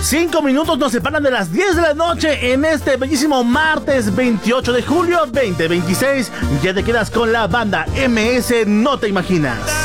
5 minutos nos separan de las 10 de la noche en este bellísimo martes 28 de julio 2026. Ya te quedas con la banda MS No Te Imaginas.